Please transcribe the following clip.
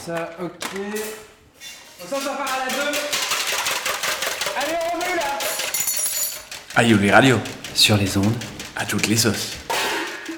ça, ok. Ça va faire à la 2. Allez, on remue là. Aïe, les radios. Sur les ondes. À toutes les sauces.